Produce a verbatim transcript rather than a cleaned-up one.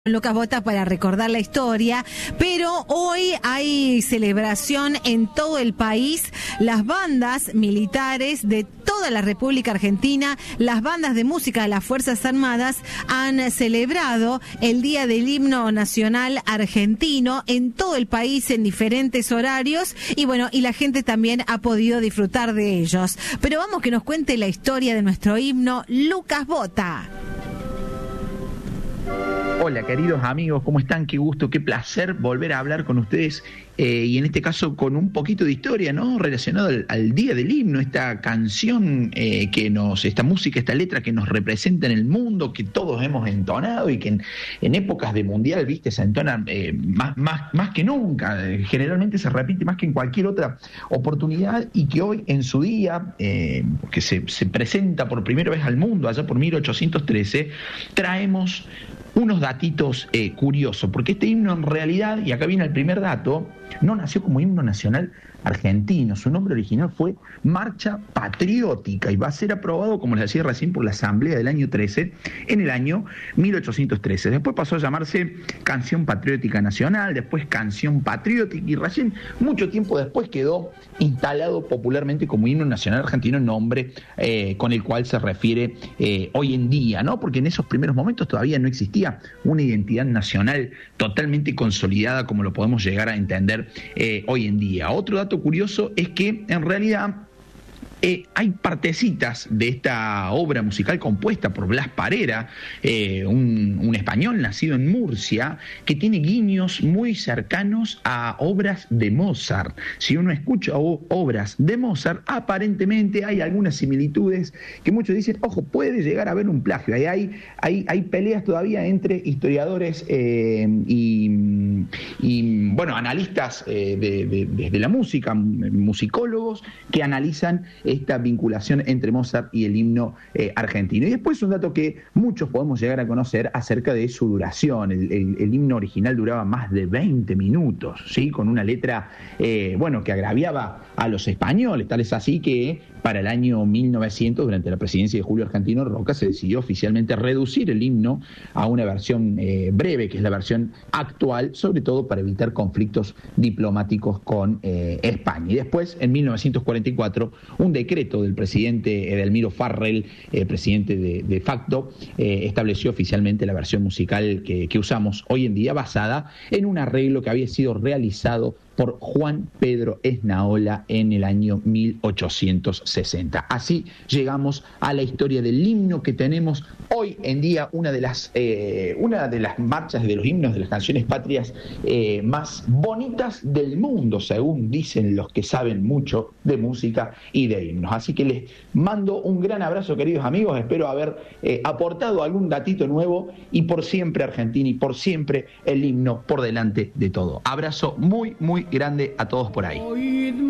Lucas Bota para recordar la historia, pero hoy hay celebración en todo el país. Las bandas militares de toda la República Argentina, las bandas de música de las Fuerzas Armadas han celebrado el Día del Himno Nacional Argentino en todo el país en diferentes horarios y bueno, y la gente también ha podido disfrutar de ellos. Pero vamos que nos cuente la historia de nuestro himno, Lucas Bota. Hola queridos amigos, ¿cómo están? Qué gusto, qué placer volver a hablar con ustedes eh, y en este caso con un poquito de historia, ¿no? Relacionado al, al Día del Himno, esta canción eh, que nos, esta música, esta letra que nos representa en el mundo, que todos hemos entonado y que en, en épocas de mundial, viste, se entona eh, más, más, más que nunca, eh, generalmente se repite más que en cualquier otra oportunidad y que hoy en su día, eh, que se, se presenta por primera vez al mundo, allá por mil ochocientos trece, traemos unos datitos eh, curiosos, porque este himno en realidad, y acá viene el primer dato, no nació como himno nacional argentino. Su nombre original fue Marcha Patriótica y va a ser aprobado, como les decía recién, por la Asamblea del año trece, en el año mil ochocientos trece. Después pasó a llamarse Canción Patriótica Nacional, después Canción Patriótica y recién, mucho tiempo después, quedó instalado popularmente como himno nacional argentino, nombre eh, con el cual se refiere eh, hoy en día, ¿no? Porque en esos primeros momentos todavía no existía una identidad nacional totalmente consolidada como lo podemos llegar a entender eh, hoy en día. Otro dato curioso es que en realidad Eh, hay partecitas de esta obra musical compuesta por Blas Parera, eh, un, un español nacido en Murcia, que tiene guiños muy cercanos a obras de Mozart. Si uno escucha o, obras de Mozart, aparentemente hay algunas similitudes que muchos dicen, ojo, puede llegar a haber un plagio. Ahí hay, hay, hay peleas todavía entre historiadores eh, y, y, bueno, analistas eh, de, de, de, de la música, musicólogos, que analizan esta vinculación entre Mozart y el himno eh, argentino. Y después un dato que muchos podemos llegar a conocer acerca de su duración. El, el, el himno original duraba más de veinte minutos, ¿sí? Con una letra, eh, bueno, que agraviaba a los españoles. Tal es así que para el año mil novecientos, durante la presidencia de Julio Argentino Roca, se decidió oficialmente reducir el himno a una versión eh, breve, que es la versión actual, sobre todo para evitar conflictos diplomáticos con eh, España. Y después, en mil novecientos cuarenta y cuatro, un decreto del presidente Edelmiro Farrell, eh, presidente de, de facto, eh, estableció oficialmente la versión musical que, que usamos hoy en día, basada en un arreglo que había sido realizado por Juan Pedro Esnaola en el año mil ochocientos sesenta. Así llegamos a la historia del himno que tenemos hoy en día, una de las, eh, una de las marchas de los himnos, de las canciones patrias eh, más bonitas del mundo, según dicen los que saben mucho de música y de himnos. Así que les mando un gran abrazo, queridos amigos, espero haber eh, aportado algún datito nuevo y por siempre Argentina y por siempre el himno por delante de todo. Abrazo muy, muy grande a todos por ahí.